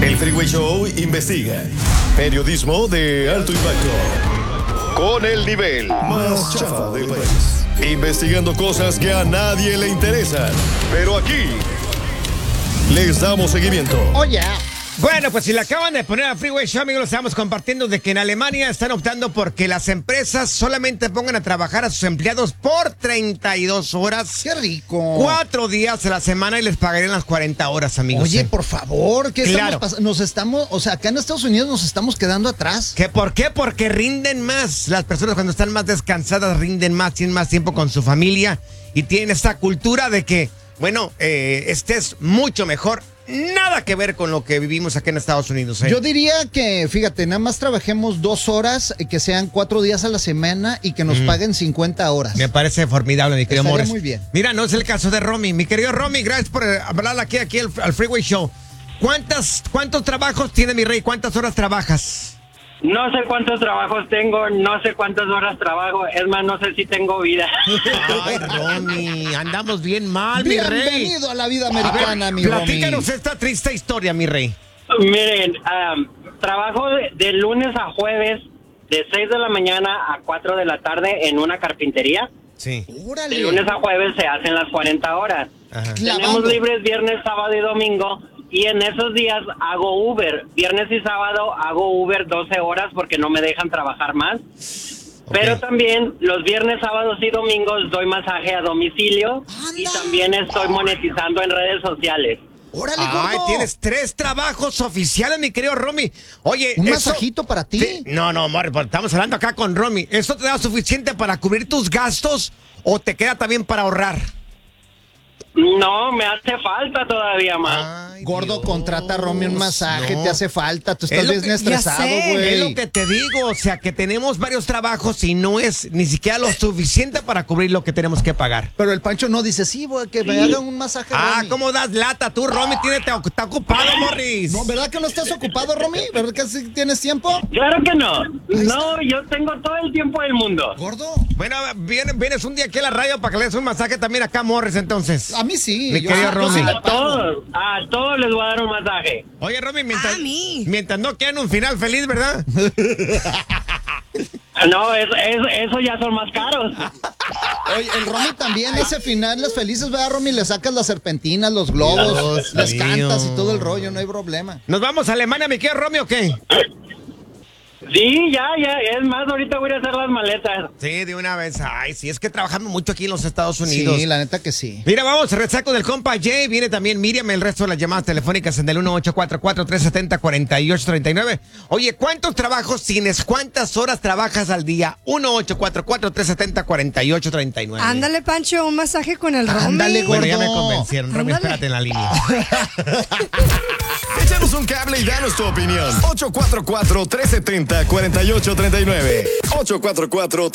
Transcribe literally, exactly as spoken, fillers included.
El Freeway Show investiga. Periodismo de alto impacto. Con el nivel más chafa del país. Investigando cosas que a nadie le interesan. Pero aquí les damos seguimiento. Oye. Bueno, pues si le acaban de poner a Freeway Show, amigos, lo estamos compartiendo de que en Alemania están optando por que las empresas solamente pongan a trabajar a sus empleados por treinta y dos horas. ¡Qué rico! Cuatro días a la semana y les pagarían las cuarenta horas, amigos. Oye, ¿eh? por favor, ¿qué Claro. estamos pasando? Nos estamos, o sea, acá en Estados Unidos nos estamos quedando atrás. ¿Qué, ¿Por qué? Porque rinden más. Las personas cuando están más descansadas rinden más, tienen más tiempo con su familia y tienen esta cultura de que, bueno, eh, estés mucho mejor. Nada que ver con lo que vivimos aquí en Estados Unidos. ¿eh? Yo diría que, fíjate, nada más trabajemos dos horas, eh, que sean cuatro días a la semana y que nos mm. paguen cincuenta horas. Me parece formidable, mi querido Estaría Morris. muy bien. Mira, no es el caso de Romy. Mi querido Romy, gracias por hablar aquí, aquí al, al Freeway Show. ¿Cuántas, ¿Cuántos trabajos tiene mi rey? ¿Cuántas horas trabajas? No sé cuántos trabajos tengo, no sé cuántas horas trabajo, es más, no sé si tengo vida. Ay, Romy, andamos bien mal, mi rey. Bienvenido a la vida americana, ver, mi Romy. Platícanos esta triste historia, mi rey. Miren, um, trabajo de, de lunes a jueves, de seis de la mañana a cuatro de la tarde en una carpintería. Sí. Órale. De lunes a jueves se hacen las cuarenta horas. Ajá. Tenemos Clavando. libres viernes, sábado y domingo. Y en esos días hago Uber. Viernes y sábado hago Uber doce horas porque no me dejan trabajar más. Okay. Pero también los viernes, sábados y domingos doy masaje a domicilio. ¡Anda! Y también estoy monetizando en redes sociales. ¡Órale, Ay, gordo! tienes tres trabajos oficiales, mi querido Romy. Oye, ¿Un eso- masajito para ti? Sí, no, no, amor, pues estamos hablando acá con Romy. ¿Eso te da suficiente para cubrir tus gastos o te queda también para ahorrar? No, me hace falta todavía más. Ay, Gordo, Dios, contrata a Romy un masaje, no. te hace falta. Tú Es estás lo bien que- estresado, ya sé, güey. Es lo que te digo, o sea, que tenemos varios trabajos y no es ni siquiera lo suficiente para cubrir lo que tenemos que pagar. Pero el Pancho no dice, sí, güey, que me hagan un masaje, Ah, Romy. ¿cómo das lata tú, Romy? Tiene, te, está ocupado, Morris. No, ¿verdad que no estás ocupado, Romy? ¿Verdad que sí tienes tiempo? Claro que no. No, yo tengo todo el tiempo del mundo. Gordo. Bueno, vienes, vienes un día aquí a la radio para que le des un masaje también acá a Morris, entonces. A mí sí. Mi yo- querido yo Romy. sí le A pago. todos, a todos les voy a dar un masaje. Oye, Romy, mientras, A mí. mientras no queden un final feliz, ¿verdad? No, eso, eso, eso ya son más caros. Oye, el Romy también, ese final, las felices, ¿verdad, Romy? Le sacas las serpentinas, los globos, Dios les mío. cantas y todo el rollo, no hay problema. ¿Nos vamos a Alemania, mi querido Romy, o qué? Sí, ya, ya. Es más, ahorita voy a hacer las maletas. Sí, de una vez. Ay, sí, es que trabajamos mucho aquí en los Estados Unidos. Sí, la neta que sí. Mira, vamos, resaco del compa Jay. Viene también Miriam, el resto de las llamadas telefónicas en el uno ocho cuatro cuatro, tres siete cero, cuatro ocho tres nueve. Oye, ¿cuántos trabajos tienes? ¿Cuántas horas trabajas al día? uno ocho cuatro cuatro, tres siete cero, cuatro ocho tres nueve. Ándale, Pancho, un masaje con el Romy. Ándale, Bueno, ya me gordo. convencieron. Romy, Ándale. espérate en la línea. Échanos un cable y danos tu opinión. ocho cuatro cuatro, tres siete cero, cuatro ocho tres nueve. ocho cuatro cuatro